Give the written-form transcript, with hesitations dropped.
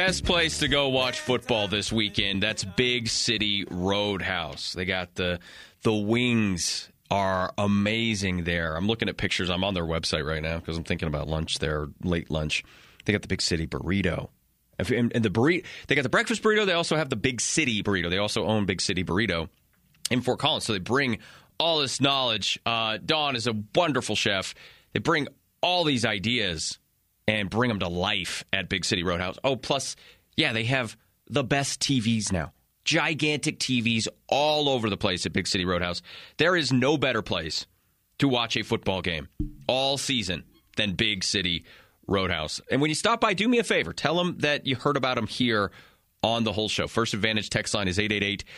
best place to go watch football this weekend. That's Big City Roadhouse. They got the wings are amazing there. I'm looking at pictures. I'm on their website right now because I'm thinking about lunch there, late lunch. They got the Big City Burrito. And the burrito, they got the breakfast burrito. They also have the Big City Burrito. They also own Big City Burrito in Fort Collins. So they bring all this knowledge. Dawn is a wonderful chef. They bring all these ideas and bring them to life at Big City Roadhouse. Oh, plus, yeah, they have the best TVs now. Gigantic TVs all over the place at Big City Roadhouse. There is no better place to watch a football game all season than Big City Roadhouse. And when you stop by, do me a favor. Tell them that you heard about them here on the whole show. First Advantage text line is